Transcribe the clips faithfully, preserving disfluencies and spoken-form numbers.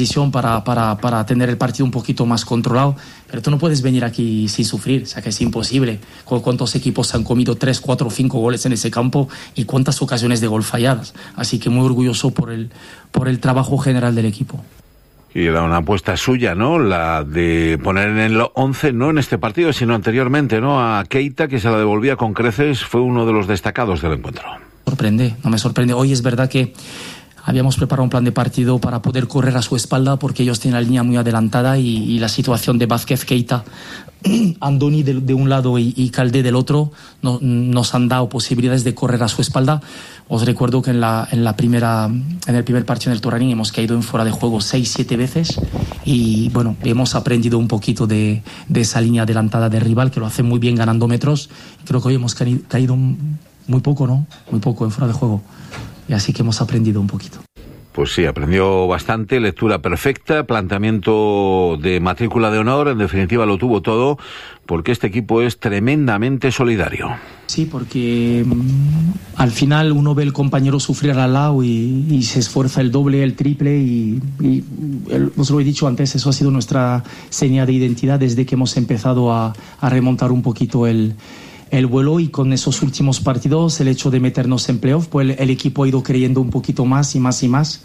transición para, para, para tener el partido un poquito más controlado, pero tú no puedes venir aquí sin sufrir, o sea que es imposible. ¿Cuántos equipos han comido tres, cuatro, cinco goles en ese campo y cuántas ocasiones de gol falladas? Así que muy orgulloso por el, por el trabajo general del equipo. Y era una apuesta suya, ¿no? La de poner en el once, no en este partido, sino anteriormente, ¿no? A Keita, que se la devolvía con creces, fue uno de los destacados del encuentro. Sorprende, no me sorprende. Hoy es verdad que habíamos preparado un plan de partido para poder correr a su espalda porque ellos tienen la línea muy adelantada y, y la situación de Vázquez, Keita, Andoni de, de un lado y, y Caldé del otro no, nos han dado posibilidades de correr a su espalda. Os recuerdo que en la, en la primera, en el primer partido en el Toralín hemos caído en fuera de juego seis, siete veces y bueno, hemos aprendido un poquito de, de esa línea adelantada del rival que lo hace muy bien ganando metros. Creo que hoy hemos caído, caído muy poco, ¿no? Muy poco en fuera de juego. Y así que hemos aprendido un poquito. Pues sí, aprendió bastante, lectura perfecta, planteamiento de matrícula de honor, en definitiva lo tuvo todo, porque este equipo es tremendamente solidario. Sí, porque mmm, al final uno ve el compañero sufrir al lado y, y se esfuerza el doble, el triple y, y el, os lo he dicho antes, eso ha sido nuestra señal de identidad desde que hemos empezado a, a remontar un poquito el... el vuelo y con esos últimos partidos, el hecho de meternos en playoff, pues el, el equipo ha ido creyendo un poquito más y más y más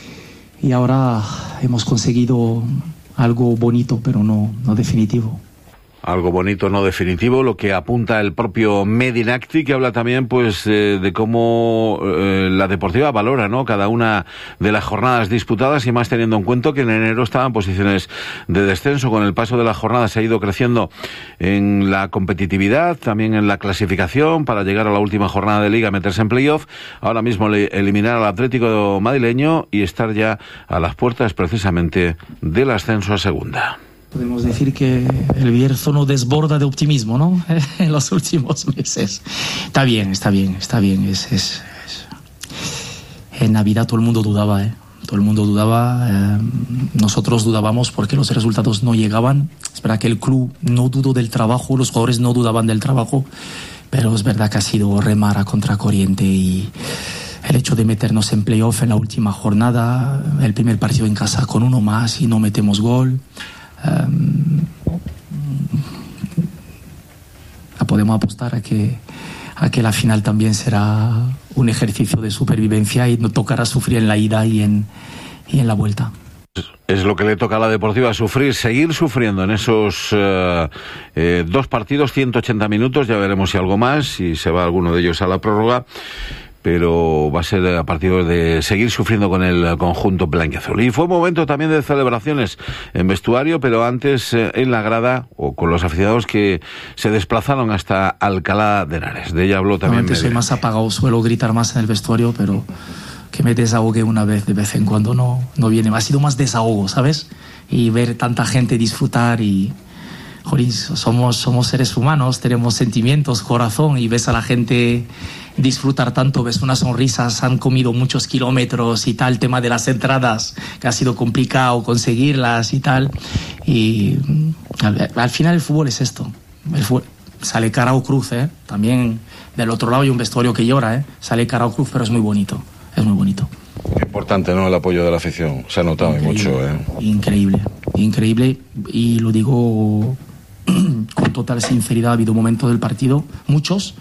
y ahora hemos conseguido algo bonito pero no, no definitivo. Algo bonito, no definitivo, lo que apunta el propio Medinacti, que habla también pues eh, de cómo eh, la Deportiva valora, ¿no?, cada una de las jornadas disputadas y más teniendo en cuenta que en enero estaban posiciones de descenso. Con el paso de las jornadas se ha ido creciendo en la competitividad, también en la clasificación para llegar a la última jornada de Liga, meterse en playoff, ahora mismo le, eliminar al Atlético madrileño y estar ya a las puertas precisamente del ascenso a segunda. Podemos decir que el Bierzo no desborda de optimismo, ¿no? En los últimos meses. Está bien, está bien, está bien. Es, es, es... En Navidad todo el mundo dudaba, ¿eh? Todo el mundo dudaba. Eh, nosotros dudábamos porque los resultados no llegaban. Es verdad que el club no dudó del trabajo, los jugadores no dudaban del trabajo, pero es verdad que ha sido remar a contracorriente y el hecho de meternos en playoff en la última jornada, el primer partido en casa con uno más y no metemos gol. Um, podemos apostar a que, a que la final también será un ejercicio de supervivencia y no tocará sufrir en la ida y en, y en la vuelta. Es lo que le toca a la Deportiva, sufrir, seguir sufriendo en esos uh, eh, dos partidos, ciento ochenta minutos, ya veremos si algo más, si se va alguno de ellos a la prórroga, pero va a ser a partir de seguir sufriendo con el conjunto blanquiazul. Y fue un momento también de celebraciones en vestuario, pero antes eh, en la grada, o con los aficionados que se desplazaron hasta Alcalá de Henares. De ella habló también. Antes soy más apagado, suelo gritar más en el vestuario, pero que me desahogue una vez de vez en cuando no, no viene. Ha sido más desahogo, ¿sabes? Y ver tanta gente disfrutar y... Joder, somos, somos seres humanos, tenemos sentimientos, corazón, y ves a la gente disfrutar tanto, ves unas sonrisas, han comido muchos kilómetros y tal, tema de las entradas, que ha sido complicado conseguirlas y tal, y al, al final el fútbol es esto, el fútbol, sale cara o cruz, ¿eh? También del otro lado hay un vestuario que llora, ¿eh? Sale cara o cruz, pero es muy bonito, es muy bonito. Importante, ¿no?, el apoyo de la afición, se ha notado increíble, mucho, ¿eh? Increíble, increíble, y lo digo con total sinceridad. Ha habido momentos del partido, muchos,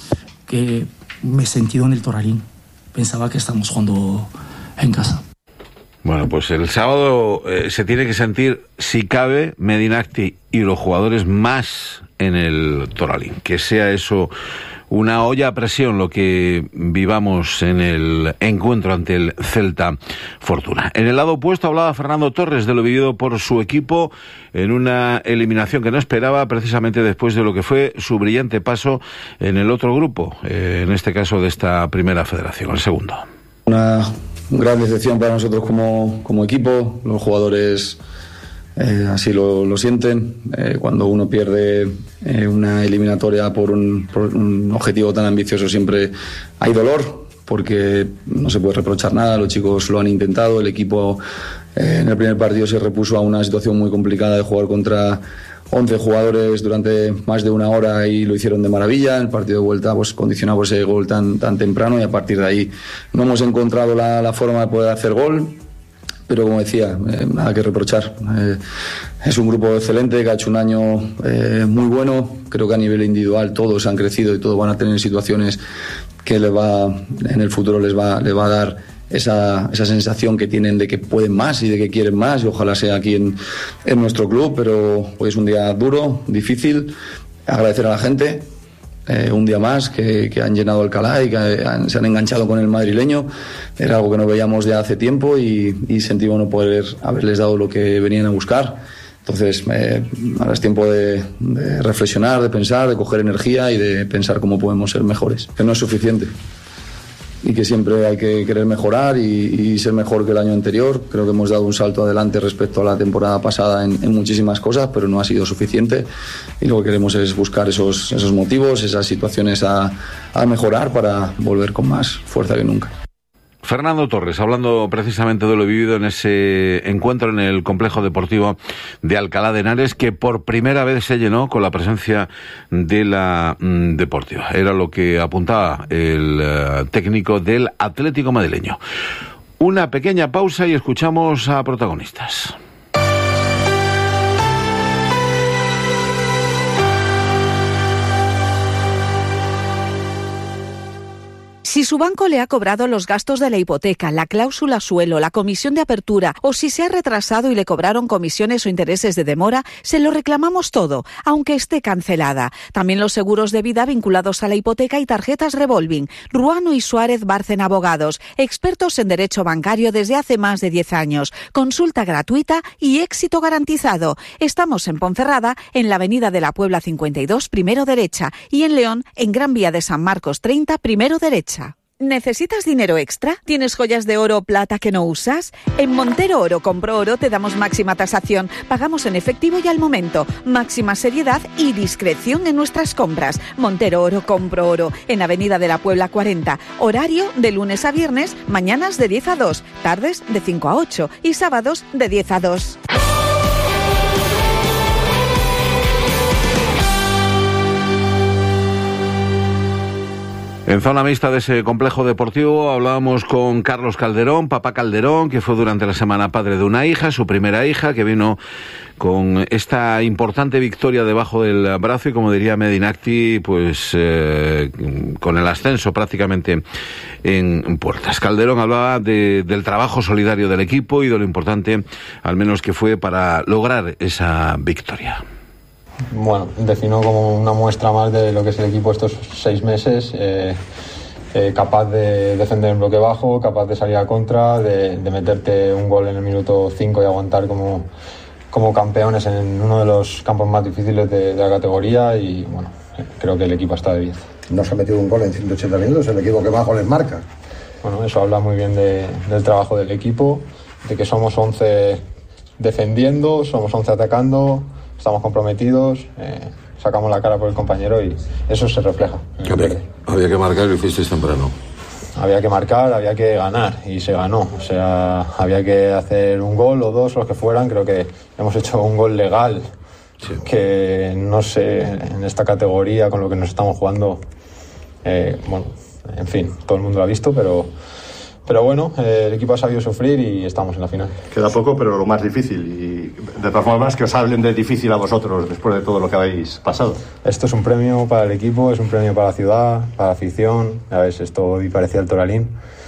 que me he sentido en el Toralín. Pensaba que estamos jugando en casa. Bueno, pues el sábado eh, se tiene que sentir, si cabe, Medinacti y los jugadores más en el Toralín. Que sea eso una olla a presión lo que vivamos en el encuentro ante el Celta Fortuna. En el lado opuesto hablaba Fernando Torres de lo vivido por su equipo en una eliminación que no esperaba, precisamente después de lo que fue su brillante paso en el otro grupo, eh, en este caso de esta primera federación, el segundo. Una gran decepción para nosotros como, como equipo, los jugadores Eh, así lo, lo sienten. Eh, cuando uno pierde eh, una eliminatoria por un, por un objetivo tan ambicioso, siempre hay dolor, porque no se puede reprochar nada. Los chicos lo han intentado, el equipo eh, en el primer partido se repuso a una situación muy complicada de jugar contra once jugadores durante más de una hora y lo hicieron de maravilla. El partido de vuelta pues condicionaba ese gol tan, tan temprano, y a partir de ahí no hemos encontrado la, la forma de poder hacer gol. pero como decía, eh, nada que reprochar. Eh, es un grupo excelente que ha hecho un año eh, muy bueno. Creo que a nivel individual todos han crecido y todos van a tener situaciones que les va, en el futuro les va, les va a dar esa, esa sensación que tienen de que pueden más y de que quieren más, y ojalá sea aquí en, en nuestro club. Pero hoy es un día duro, difícil. Agradecer a la gente. Eh, un día más que, que han llenado Alcalá y que han, se han enganchado con el madrileño. Era algo que no veíamos ya hace tiempo y, y sentimos no poder haberles dado lo que venían a buscar. Entonces eh, ahora es tiempo de, de reflexionar, de pensar, de coger energía y de pensar cómo podemos ser mejores, que no es suficiente y que siempre hay que querer mejorar y, y ser mejor que el año anterior. Creo que hemos dado un salto adelante respecto a la temporada pasada en, en muchísimas cosas, pero no ha sido suficiente, y lo que queremos es buscar esos, esos motivos, esas situaciones a, a mejorar para volver con más fuerza que nunca. Fernando Torres, hablando precisamente de lo vivido en ese encuentro en el complejo deportivo de Alcalá de Henares, que por primera vez se llenó con la presencia de la mm, Deportiva. Era lo que apuntaba el uh, técnico del Atlético madrileño. Una pequeña pausa y escuchamos a protagonistas. Si su banco le ha cobrado los gastos de la hipoteca, la cláusula suelo, la comisión de apertura, o si se ha retrasado y le cobraron comisiones o intereses de demora, se lo reclamamos todo, aunque esté cancelada. También los seguros de vida vinculados a la hipoteca y tarjetas revolving. Ruano y Suárez Bárcena Abogados, expertos en derecho bancario desde hace más de diez años. Consulta gratuita y éxito garantizado. Estamos en Ponferrada, en la avenida de la Puebla cincuenta y dos, primero derecha, y en León, en Gran Vía de San Marcos treinta, primero derecha. ¿Necesitas dinero extra? ¿Tienes joyas de oro o plata que no usas? En Montero Oro Compro Oro te damos máxima tasación, pagamos en efectivo y al momento, máxima seriedad y discreción en nuestras compras. Montero Oro Compro Oro, en Avenida de la Puebla cuarenta, horario de lunes a viernes, mañanas de diez a dos, tardes de cinco a ocho y sábados de diez a dos. En zona mixta de ese complejo deportivo hablábamos con Carlos Calderón, papá Calderón, que fue durante la semana padre de una hija, su primera hija, que vino con esta importante victoria debajo del brazo y, como diría Medinacti, pues eh, con el ascenso prácticamente en puertas. Calderón hablaba de, del trabajo solidario del equipo y de lo importante, al menos, que fue para lograr esa victoria. Bueno, defino como una muestra más de lo que es el equipo estos seis meses, eh, eh, capaz de defender en bloque bajo, capaz de salir a contra, de, de meterte un gol en el minuto cinco y aguantar como, como campeones en uno de los campos más difíciles de, de la categoría, y bueno, creo que el equipo está de diez. No se ha metido un gol en ciento ochenta minutos, el equipo que más goles marca. Bueno, eso habla muy bien de, del trabajo del equipo, de que somos once defendiendo, somos once atacando. Estamos comprometidos, eh, sacamos la cara por el compañero y eso se refleja. Había, había que marcar y lo hicisteis temprano. Había que marcar, había que ganar y se ganó. O sea, había que hacer un gol o dos, los que fueran. Creo que hemos hecho un gol legal, sí. Que no sé, en esta categoría con lo que nos estamos jugando, eh, bueno, en fin, todo el mundo lo ha visto, pero... Pero bueno, eh, el equipo ha sabido sufrir y estamos en la final. Queda poco, pero lo más difícil. Y de todas formas, que os hablen de difícil a vosotros después de todo lo que habéis pasado. Esto es un premio para el equipo, es un premio para la ciudad, para la afición. Ya ves, esto hoy parecía el Toralín.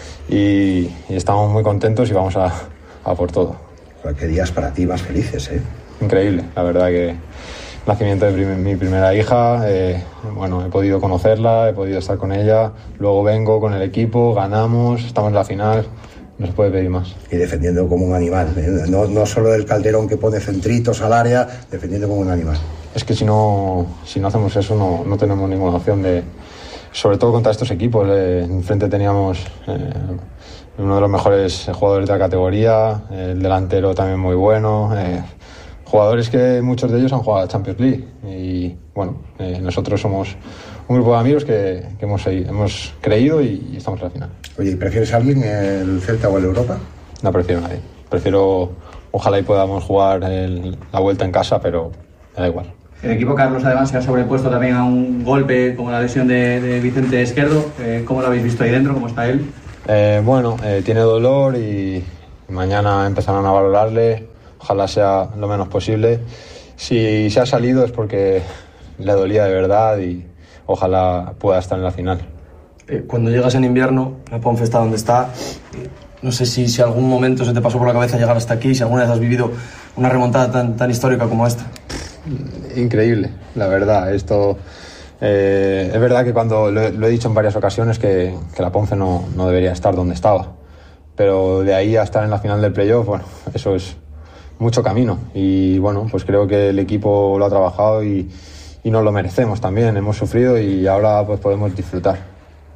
Y, y estamos muy contentos y vamos a, a por todo. Qué días para ti más felices, ¿eh? Increíble, la verdad que... Nacimiento de prim- mi primera hija, eh, bueno, he podido conocerla, he podido estar con ella, luego vengo con el equipo, ganamos, estamos en la final, no se puede pedir más. Y defendiendo como un animal, ¿eh? no, no solo del Calderón que pone centritos al área, defendiendo como un animal. Es que si no, si no hacemos eso no, no tenemos ninguna opción de, sobre todo contra estos equipos. Eh, enfrente teníamos eh, uno de los mejores jugadores de la categoría, el delantero también muy bueno. Eh, Jugadores que muchos de ellos han jugado a Champions League y bueno, eh, nosotros somos un grupo de amigos que, que hemos, hemos creído y, y estamos en la final. Oye, ¿y prefieres a alguien el Celta o el Europa? No prefiero a nadie. Prefiero, ojalá y podamos jugar el, la vuelta en casa, pero me da igual. El equipo, Carlos, además se ha sobrepuesto también a un golpe como la lesión de, de Vicente Esquerdo. Eh, ¿Cómo lo habéis visto ahí dentro? ¿Cómo está él? Eh, bueno, eh, tiene dolor y... Mañana empezarán a valorarle, ojalá sea lo menos posible. Si se ha salido es porque le dolía de verdad y ojalá pueda estar en la final. Cuando llegas en invierno, la Ponfe está donde está. No sé si, si algún momento se te pasó por la cabeza llegar hasta aquí, si alguna vez has vivido una remontada tan, tan histórica como esta. Increíble, la verdad. Esto eh, es verdad que cuando lo, lo he dicho en varias ocasiones que, que la Ponfe no, no debería estar donde estaba. Pero de ahí a estar en la final del playoff, bueno, eso es mucho camino. Y bueno, pues creo que el equipo lo ha trabajado y, y nos lo merecemos también. Hemos sufrido y ahora pues podemos disfrutar.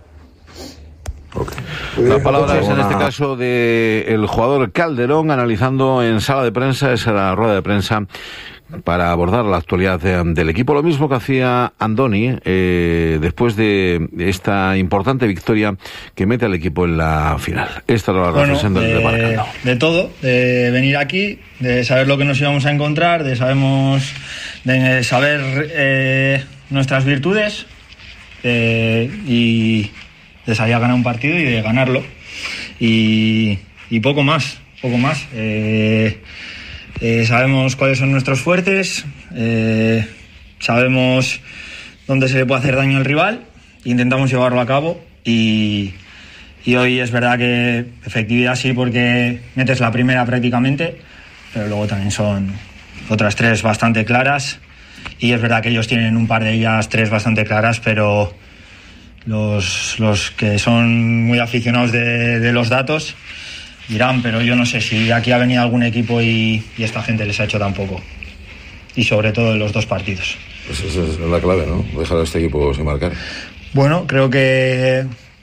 Okay. La palabra es en este caso del jugador Calderón, analizando en sala de prensa, esa era la rueda de prensa para abordar la actualidad de, del equipo. Lo mismo que hacía Andoni eh, después de esta importante victoria que mete al equipo en la final. Esta era la bueno, reflexión del de, deparcado. De todo, de venir aquí, de saber lo que nos íbamos a encontrar, de, sabemos, de saber eh, nuestras virtudes eh, y de salir a ganar un partido y de ganarlo. Y, y poco más, poco más. Eh, eh, sabemos cuáles son nuestros fuertes, eh, sabemos dónde se le puede hacer daño al rival, intentamos llevarlo a cabo y, y hoy es verdad que efectividad sí porque metes la primera prácticamente, pero luego también son otras tres bastante claras y es verdad que ellos tienen un par de ellas, tres bastante claras, pero Los, los que son muy aficionados de, de los datos dirán, pero yo no sé si aquí ha venido algún equipo y, y esta gente les ha hecho tan poco. Y sobre todo en los dos partidos. Pues esa es la clave, ¿no? Dejar a este equipo sin marcar. Bueno, creo que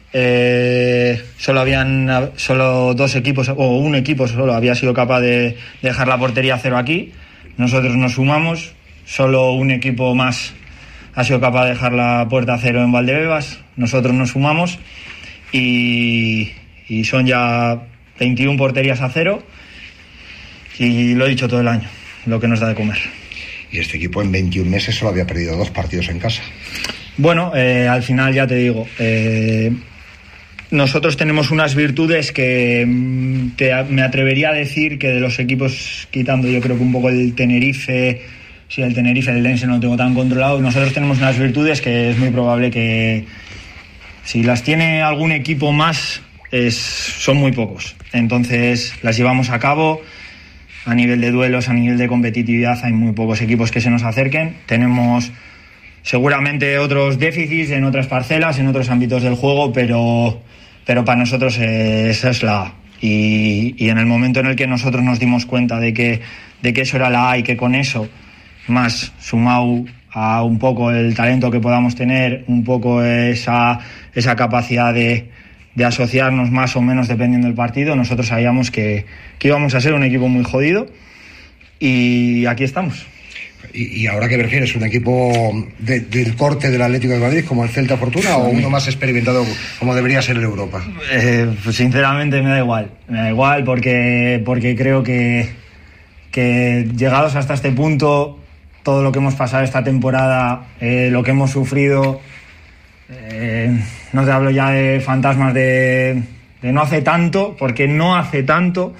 eh, solo habían solo dos equipos, o un equipo solo había sido capaz de dejar la portería a cero aquí. Nosotros nos sumamos, solo un equipo más ha sido capaz de dejar la puerta a cero en Valdebebas. Nosotros nos sumamos y, y son ya veintiuna porterías a cero y lo he dicho todo el año, lo que nos da de comer. Y este equipo en veintiún meses solo había perdido dos partidos en casa. Bueno, eh, al final ya te digo, eh, nosotros tenemos unas virtudes que te, me atrevería a decir que de los equipos, quitando yo creo que un poco el Tenerife, si el Tenerife, el Lense no lo tengo tan controlado, nosotros tenemos unas virtudes que es muy probable que si las tiene algún equipo más es, son muy pocos. Entonces las llevamos a cabo. A nivel de duelos, a nivel de competitividad hay muy pocos equipos que se nos acerquen. Tenemos seguramente otros déficits en otras parcelas, en otros ámbitos del juego, pero, pero para nosotros eh, esa es la A. Y, y en el momento en el que nosotros nos dimos cuenta de que, de que eso era la A y que con eso, más sumado a un poco el talento que podamos tener, un poco esa, esa capacidad de, de asociarnos más o menos dependiendo del partido, nosotros sabíamos que, que íbamos a ser un equipo muy jodido y aquí estamos. ¿Y, y ahora qué prefieres? ¿Un equipo de, del corte del Atlético de Madrid como el Celta Fortuna o uno más experimentado como debería ser el Europa? Eh, pues sinceramente me da igual, me da igual porque, porque creo que, que llegados hasta este punto, todo lo que hemos pasado esta temporada, eh, lo que hemos sufrido, eh, no te hablo ya de fantasmas de, de no hace tanto, porque no hace tanto,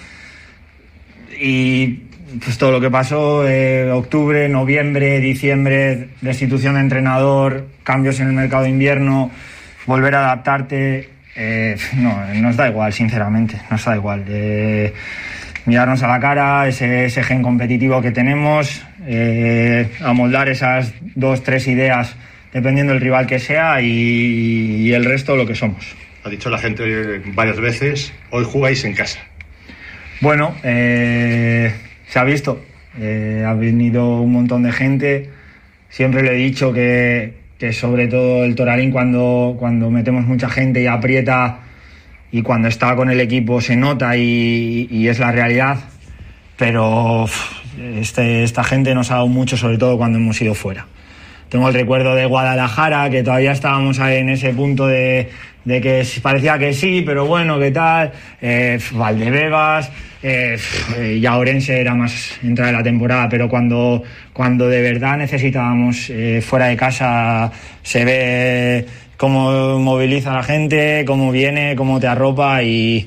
y pues todo lo que pasó, eh, octubre, noviembre, diciembre, destitución de entrenador, cambios en el mercado de invierno, volver a adaptarte, eh, no, nos da igual, sinceramente, nos da igual. Eh, mirarnos a la cara, ese, ese gen competitivo que tenemos, eh, amoldar esas dos, tres ideas dependiendo del rival que sea y, y el resto lo que somos. Ha dicho la gente varias veces, hoy jugáis en casa. Bueno, eh, se ha visto, eh, ha venido un montón de gente, siempre le he dicho que, que sobre todo el Toralín cuando, cuando metemos mucha gente y aprieta y cuando está con el equipo se nota y, y es la realidad, pero este, esta gente nos ha dado mucho, sobre todo cuando hemos ido fuera. Tengo el recuerdo de Guadalajara, que todavía estábamos ahí en ese punto de, de que parecía que sí, pero bueno, ¿qué tal? Eh, Valdebebas, eh, ya Orense era más entrada de la temporada, pero cuando, cuando de verdad necesitábamos eh, fuera de casa, se ve cómo moviliza a la gente, cómo viene, cómo te arropa y,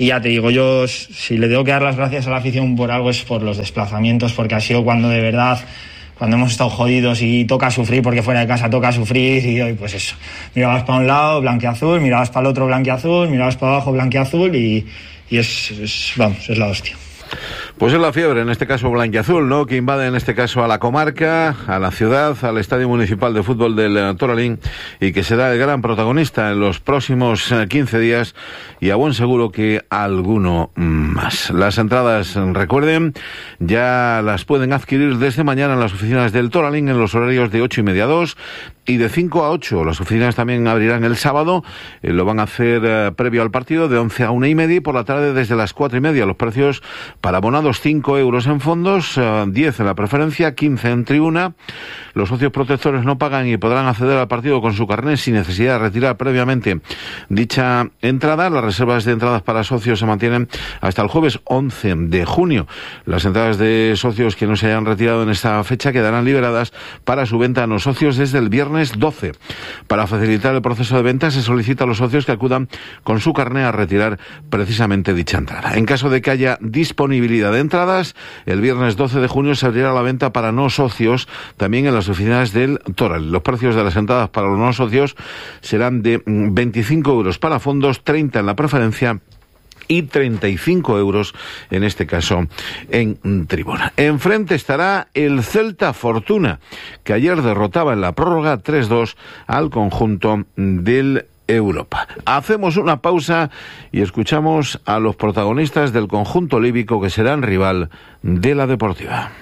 y ya te digo, yo si le tengo que dar las gracias a la afición por algo es por los desplazamientos, porque ha sido cuando de verdad, cuando hemos estado jodidos y toca sufrir, porque fuera de casa toca sufrir, y hoy pues eso, mirabas para un lado, blanquiazul, mirabas para el otro, blanquiazul, mirabas para abajo, blanquiazul, y, y es, es, vamos, es la hostia. Pues es la fiebre, en este caso blanquiazul, ¿no?, que invade en este caso a la comarca, a la ciudad, al Estadio Municipal de Fútbol del Toralín, y que será el gran protagonista en los próximos quince días, y a buen seguro que alguno más. Las entradas, recuerden, ya las pueden adquirir desde mañana en las oficinas del Toralín en los horarios de ocho y media a dos y de cinco a ocho. Las oficinas también abrirán el sábado, eh, lo van a hacer eh, previo al partido, de once a una y media, y por la tarde desde las cuatro y media. Los precios para abonados: cinco euros en fondos, eh, diez en la preferencia, quince en tribuna. Los socios protectores no pagan y podrán acceder al partido con su carnet sin necesidad de retirar previamente dicha entrada. Las reservas de entradas para socios se mantienen hasta el jueves once de junio. Las entradas de socios que no se hayan retirado en esta fecha quedarán liberadas para su venta a los socios desde el viernes doce. Para facilitar el proceso de venta se solicita a los socios que acudan con su carné a retirar precisamente dicha entrada. En caso de que haya disponibilidad de entradas, el viernes doce de junio se abrirá la venta para no socios también en las oficinas del Toral. Los precios de las entradas para los no socios serán de veinticinco euros para fondos, treinta en la preferencia y treinta y cinco euros en este caso en tribuna. Enfrente estará el Celta Fortuna, que ayer derrotaba en la prórroga tres dos al conjunto del Europa. Hacemos una pausa y escuchamos a los protagonistas del conjunto líbico, que serán rival de la Deportiva.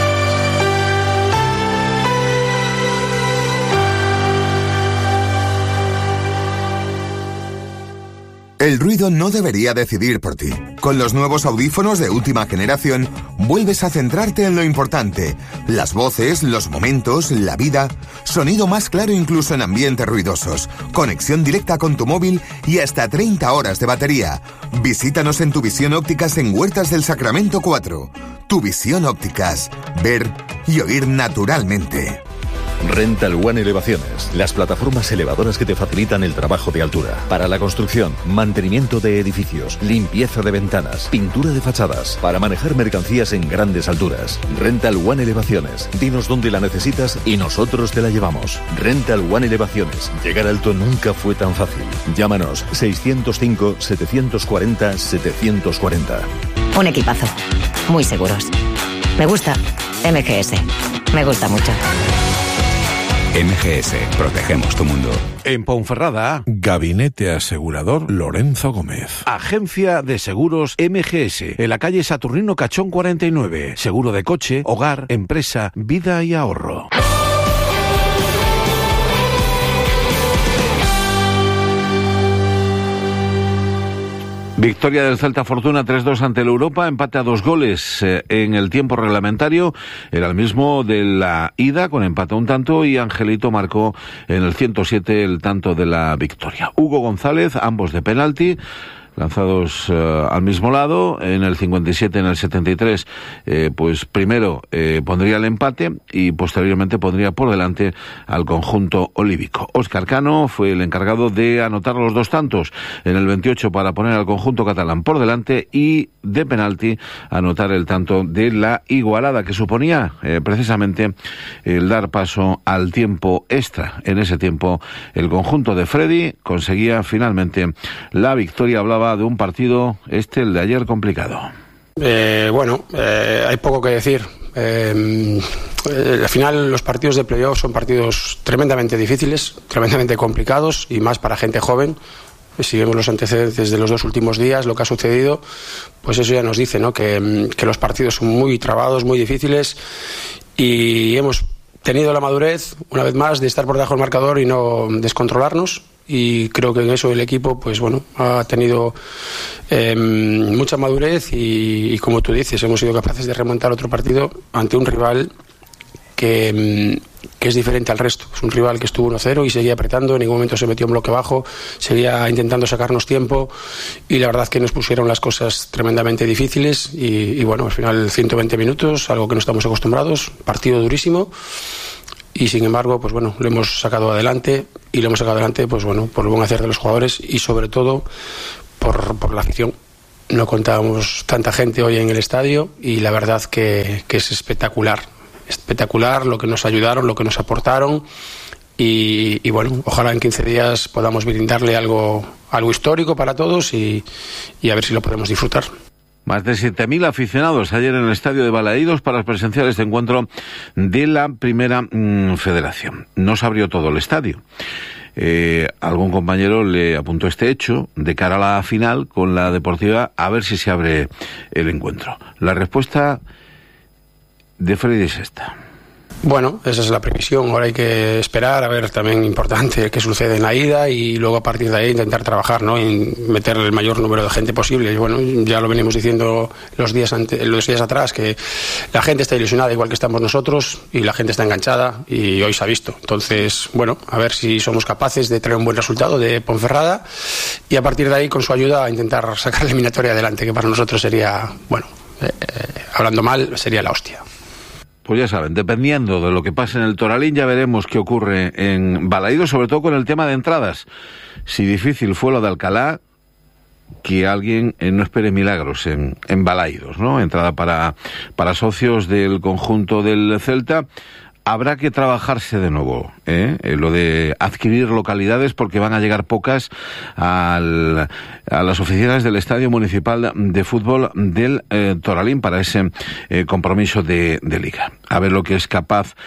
El ruido no debería decidir por ti. Con los nuevos audífonos de última generación, vuelves a centrarte en lo importante: las voces, los momentos, la vida. Sonido más claro incluso en ambientes ruidosos. Conexión directa con tu móvil y hasta treinta horas de batería. Visítanos en Tu Visión Ópticas en Huertas del Sacramento cuatro. Tu Visión Ópticas. Ver y oír naturalmente. Rental One Elevaciones, las plataformas elevadoras que te facilitan el trabajo de altura. Para la construcción, mantenimiento de edificios, limpieza de ventanas, pintura de fachadas, para manejar mercancías en grandes alturas. Rental One Elevaciones, dinos dónde la necesitas y nosotros te la llevamos. Rental One Elevaciones, llegar alto nunca fue tan fácil. Llámanos seiscientos cinco, setecientos cuarenta, setecientos cuarenta. Un equipazo, muy seguros. Me gusta M G S, me gusta mucho. M G S, protegemos tu mundo. En Ponferrada, Gabinete Asegurador Lorenzo Gómez. Agencia de Seguros M G S, en la calle Saturnino Cachón cuarenta y nueve. Seguro de coche, hogar, empresa, vida y ahorro. Victoria del Celta Fortuna tres dos ante el Europa, empate a dos goles eh, en el tiempo reglamentario, era el mismo de la ida, con empate a un tanto, y Angelito marcó en el ciento siete el tanto de la victoria. Hugo González, ambos de penalti, lanzados uh, al mismo lado. En el cincuenta y siete, en el setenta y tres, eh, pues primero eh, pondría el empate y posteriormente pondría por delante al conjunto olívico. Óscar Cano fue el encargado de anotar los dos tantos en el veintiocho para poner al conjunto catalán por delante, y de penalti anotar el tanto de la igualada, que suponía eh, precisamente el dar paso al tiempo extra. En ese tiempo el conjunto de Freddy conseguía finalmente la victoria. Hablaba de un partido, este, el de ayer, complicado. Eh, bueno, eh, hay poco que decir. Eh, eh, al final los partidos de playoff son partidos tremendamente difíciles, tremendamente complicados, y más para gente joven. Si vemos los antecedentes de los dos últimos días, lo que ha sucedido, pues eso ya nos dice, ¿no?, que, que los partidos son muy trabados, muy difíciles, y hemos tenido la madurez, una vez más, de estar por debajo del marcador y no descontrolarnos. Y creo que en eso el equipo, pues bueno, ha tenido eh, mucha madurez y, y como tú dices, hemos sido capaces de remontar otro partido ante un rival que, que es diferente al resto. Es un rival que estuvo uno cero y seguía apretando, en ningún momento se metió en bloque bajo, seguía intentando sacarnos tiempo, y la verdad que nos pusieron las cosas tremendamente difíciles y, y bueno, al final ciento veinte minutos, algo que no estamos acostumbrados, partido durísimo. Y sin embargo, pues bueno, lo hemos sacado adelante, y lo hemos sacado adelante, pues bueno, por el buen hacer de los jugadores y sobre todo por, por la afición. no contábamos tanta gente hoy en el estadio y la verdad que, que es espectacular, espectacular lo que nos ayudaron, lo que nos aportaron y, y bueno, ojalá en quince días podamos brindarle algo, algo histórico para todos y, y a ver si lo podemos disfrutar. Más de siete mil aficionados ayer en el estadio de Balaídos para presenciar este encuentro de la Primera mmm, Federación. No se abrió todo el estadio. Eh, algún compañero le apuntó este hecho de cara a la final con la Deportiva, a ver si se abre el encuentro. La respuesta de Freddy es esta. Bueno, esa es la previsión, ahora hay que esperar, a ver también importante qué sucede en la ida y luego a partir de ahí intentar trabajar, ¿no? Y meter el mayor número de gente posible. Y bueno, ya lo venimos diciendo los días, ante, los días atrás, que la gente está ilusionada igual que estamos nosotros y la gente está enganchada y hoy se ha visto. Entonces, bueno, a ver si somos capaces de traer un buen resultado de Ponferrada y a partir de ahí con su ayuda a intentar sacar la eliminatoria adelante, que para nosotros sería, bueno, eh, eh, hablando mal, sería la hostia. Pues ya saben, dependiendo de lo que pase en el Toralín, ya veremos qué ocurre en Balaídos, sobre todo con el tema de entradas. Si difícil fue lo de Alcalá, que alguien eh, no espere milagros en, en Balaídos, ¿no? Entrada para, para socios del conjunto del Celta. Habrá que trabajarse de nuevo, ¿eh? Eh, lo de adquirir localidades, porque van a llegar pocas al, a las oficinas del Estadio Municipal de Fútbol del eh, Toralín para ese eh, compromiso de, de Liga. A ver lo que es capaz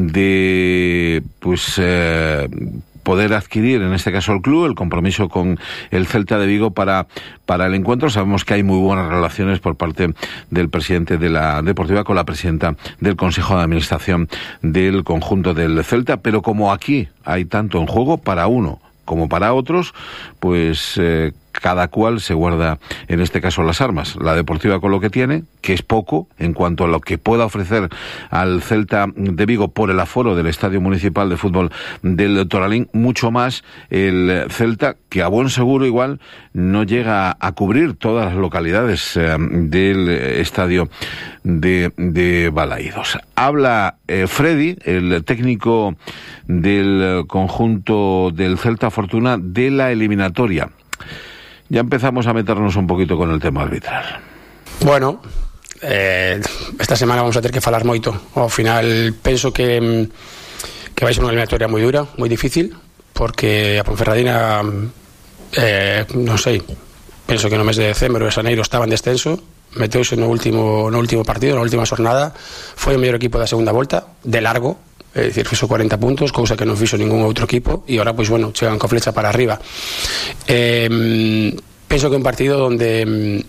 de, pues, eh, poder adquirir, en este caso el club, el compromiso con el Celta de Vigo para, para el encuentro. Sabemos que hay muy buenas relaciones por parte del presidente de la Deportiva con la presidenta del Consejo de Administración del conjunto del Celta, pero como aquí hay tanto en juego para uno como para otros, pues eh, cada cual se guarda, en este caso, las armas. La Deportiva con lo que tiene, que es poco en cuanto a lo que pueda ofrecer al Celta de Vigo por el aforo del Estadio Municipal de Fútbol del Toralín, mucho más el Celta, que a buen seguro igual no llega a cubrir todas las localidades eh, del Estadio de, de Balaídos. Habla eh, Freddy, el técnico del conjunto del Celta Fortuna, de la eliminatoria. Ya empezamos a meternos un poquito con el tema arbitral. Bueno, eh, esta semana vamos a tener que falar moito. Ao final penso que que vai ser unha eliminatoria moi dura, moi difícil, porque a Ponferradina eh, non sei, penso que no mes de decembro e xaneiro estaba en descenso, meteuse no último no último partido, na última xornada, foi o mellor equipo da segunda volta, de largo. É dicir, fixo cuarenta puntos, cousa que non fixo ningún outro equipo, e agora, pois, bueno, chegan co flecha para arriba. Eh, penso que é un partido onde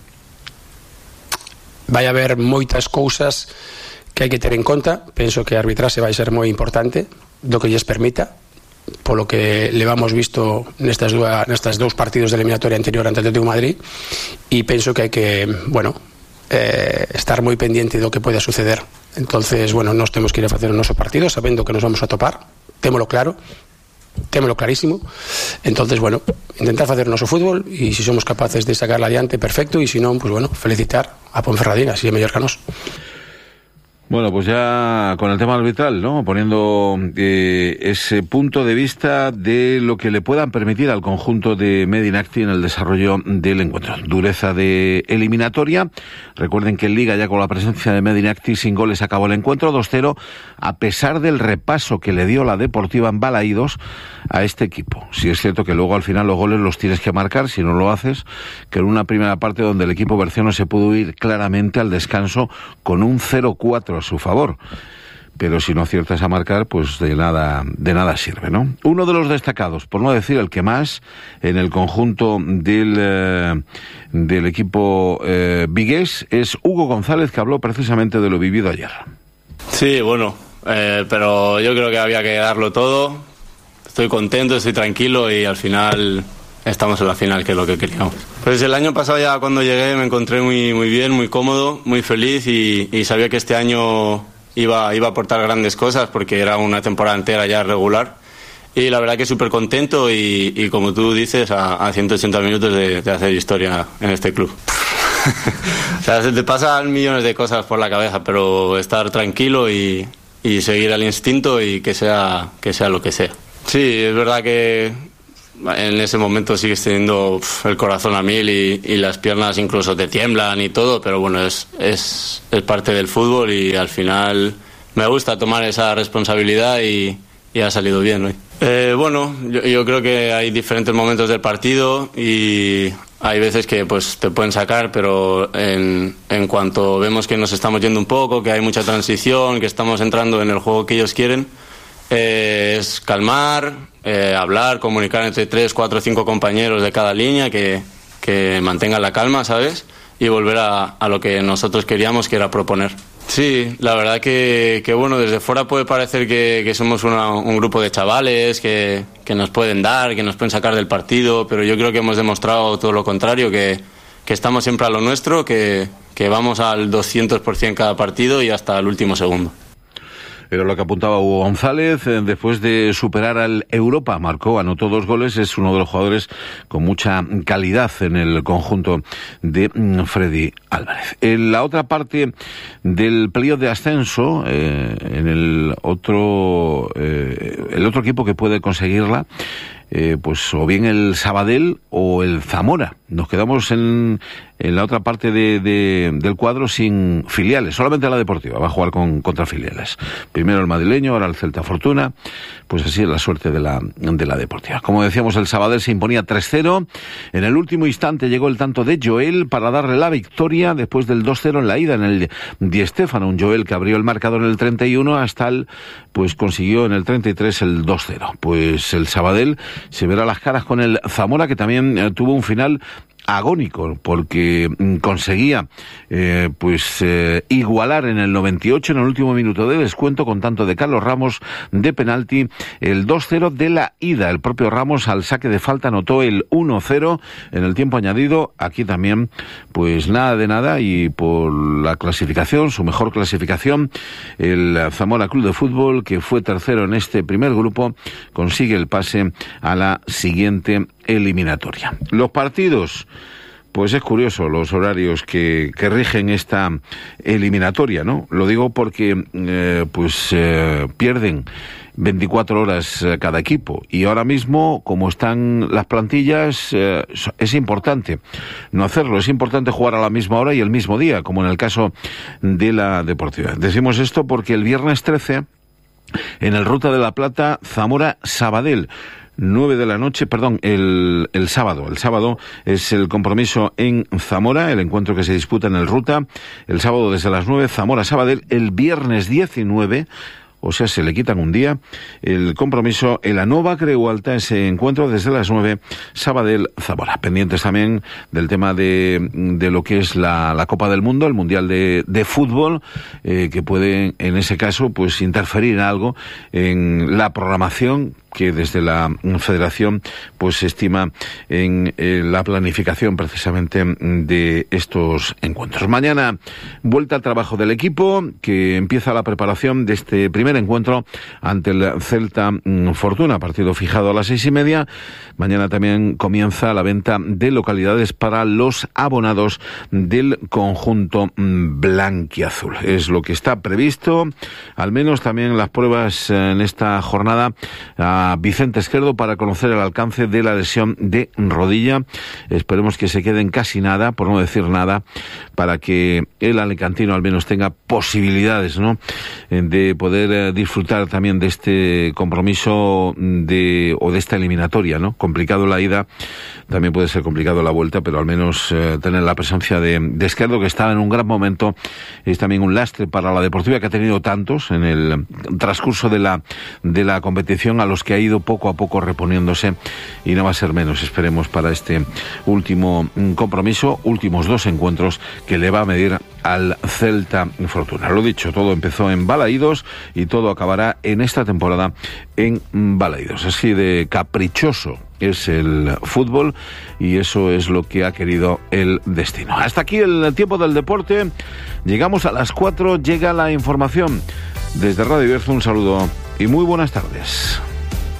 vai haber moitas cousas que hai que ter en conta. Penso que a arbitraxe vai ser moi importante do que lles permita, polo que levamos visto nestas, dúas, nestas dous partidos de eliminatoria anterior ante o Atlético de Madrid, e penso que hai que, bueno, eh, estar moi pendiente do que poida suceder. Entonces, bueno, nos temos que ir a facer o noso partido sabendo que nos vamos a topar, témolo claro, témolo clarísimo. Entonces, bueno, intentar facer o noso fútbol e se si somos capaces de sacarla adiante, perfecto, e se si non, pues bueno, felicitar a Ponferradina, si é mellor que a nós. Bueno, pues ya con el tema arbitral, ¿no? Poniendo eh, ese punto de vista de lo que le puedan permitir al conjunto de Medinacti en el desarrollo del encuentro. Dureza de eliminatoria. Recuerden que en Liga, ya con la presencia de Medinacti, sin goles acabó el encuentro dos cero, a pesar del repaso que le dio la Deportiva en Balaídos a este equipo. Sí es cierto que luego al final los goles los tienes que marcar, si no lo haces, que en una primera parte donde el equipo berciano se pudo ir claramente al descanso con un cero cuatro a su favor, pero si no aciertas a marcar, pues de nada de nada sirve, ¿no? Uno de los destacados, por no decir el que más, en el conjunto del eh, del equipo eh, vigués es Hugo González, que habló precisamente de lo vivido ayer. Sí, bueno, eh, pero yo creo que había que darlo todo. Estoy contento, estoy tranquilo y al final estamos en la final, que es lo que queríamos. Pues el año pasado ya cuando llegué me encontré muy, muy bien, muy cómodo, muy feliz y, y sabía que este año iba, iba a aportar grandes cosas porque era una temporada entera ya regular. Y la verdad que súper contento y, y como tú dices, a, a ciento ochenta minutos de, de hacer historia en este club. O sea, se te pasan millones de cosas por la cabeza, pero estar tranquilo y, y seguir al instinto y que sea, que sea lo que sea. Sí, es verdad que en ese momento sigues teniendo uf, el corazón a mil y, y las piernas incluso te tiemblan y todo, pero bueno, es, es, es parte del fútbol y al final me gusta tomar esa responsabilidad y, y ha salido bien hoy. Eh, bueno, yo, yo creo que hay diferentes momentos del partido y hay veces que pues te pueden sacar, pero en, en cuanto vemos que nos estamos yendo un poco, que hay mucha transición, que estamos entrando en el juego que ellos quieren, eh, es calmar, eh, hablar, comunicar entre tres, cuatro, cinco compañeros de cada línea, que, que mantengan la calma, ¿sabes? Y volver a, a lo que nosotros queríamos, que era proponer. Sí, la verdad que, que bueno, desde fuera puede parecer que, que somos una, un grupo de chavales que, que nos pueden dar, que nos pueden sacar del partido, pero yo creo que hemos demostrado todo lo contrario, que, que estamos siempre a lo nuestro, que, que vamos al doscientos por ciento cada partido y hasta el último segundo. Era lo que apuntaba Hugo González, después de superar al Europa, marcó, anotó dos goles, es uno de los jugadores con mucha calidad en el conjunto de Freddy Álvarez. En la otra parte del playoff de ascenso, eh, en el otro, eh, el otro equipo que puede conseguirla, Eh, pues o bien el Sabadell o el Zamora. Nos quedamos en, en la otra parte de, de, del cuadro sin filiales, solamente la Deportiva va a jugar con, contra filiales. Primero el madrileño, ahora el Celta Fortuna, pues así es la suerte de la, de la Deportiva. Como decíamos, el Sabadell se imponía tres cero, en el último instante llegó el tanto de Joel para darle la victoria después del dos cero en la ida en el Di Stéfano, un Joel que abrió el marcador en el treinta y uno hasta el, pues consiguió en el treinta y tres el dos cero. Pues el Sabadell se verá las caras con el Zamora, que también eh, tuvo un final agónico porque mm, conseguía eh, pues eh, igualar en el noventa y ocho, en el último minuto de descuento, con tanto de Carlos Ramos de penalti, el dos cero de la ida. El propio Ramos al saque de falta anotó el uno cero en el tiempo añadido. Aquí también pues nada de nada, y por la clasificación, su mejor clasificación, el Zamora Club de Fútbol, que fue tercero en este primer grupo, consigue el pase a la siguiente eliminatoria. Los partidos, pues es curioso los horarios que, que rigen esta eliminatoria, ¿no? Lo digo porque eh, pues eh, pierden veinticuatro horas cada equipo, y ahora mismo, como están las plantillas, eh, es importante no hacerlo, es importante jugar a la misma hora y el mismo día, como en el caso de la Deportiva. Decimos esto porque el viernes trece, en el Ruta de la Plata, Zamora Sabadell, nueve de la noche, perdón, el, el sábado. El sábado es el compromiso en Zamora, el encuentro que se disputa en el Ruta. El sábado desde las nueve, Zamora Sabadell. El viernes diecinueve, o sea, se le quitan un día, el compromiso en la Nova Creu Alta, ese encuentro desde las nueve, Sabadell-Zamora. Pendientes también del tema de, de lo que es la, la Copa del Mundo, el Mundial de, de Fútbol, eh, que puede, en ese caso, pues interferir algo en la programación que desde la Federación pues se estima en eh, la planificación precisamente de estos encuentros. Mañana, vuelta al trabajo del equipo, que empieza la preparación de este primer encuentro ante el Celta Fortuna, partido fijado a las seis y media. Mañana también comienza la venta de localidades para los abonados del conjunto blanquiazul. Es lo que está previsto, al menos también las pruebas en esta jornada a Vicente Esquerdo para conocer el alcance de la lesión de rodilla. Esperemos que se queden casi nada, por no decir nada, para que el alicantino al menos tenga posibilidades, ¿no?, de poder disfrutar también de este compromiso de o de esta eliminatoria, ¿no? Complicado la ida, también puede ser complicado la vuelta, pero al menos eh, tener la presencia de, de Esquerdo, que estaba en un gran momento. Es también un lastre para la Deportiva, que ha tenido tantos en el transcurso de la de la competición, a los que ha ido poco a poco reponiéndose, y no va a ser menos, esperemos, para este último compromiso, últimos dos encuentros que le va a medir al Celta Fortuna. Lo dicho, todo empezó en Balaídos y todo acabará en esta temporada en Balaídos. Así de caprichoso es el fútbol, y eso es lo que ha querido el destino. Hasta aquí el tiempo del deporte. Llegamos a las cuatro, llega la información. Desde Radio Bierzo, un saludo y muy buenas tardes.